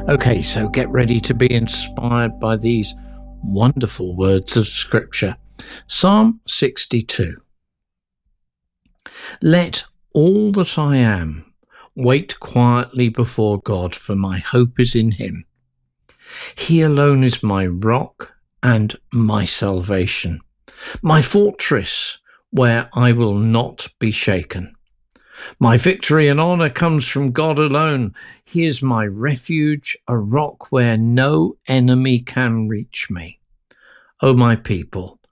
Okay, so get ready to be inspired by these wonderful words of Scripture. Psalm 62. Let all that I am wait quietly before God, for my hope is in him. He alone is my rock and my salvation, my fortress where I will not be shaken. My victory and honour comes from God alone. He is my refuge, a rock where no enemy can reach me. O my people,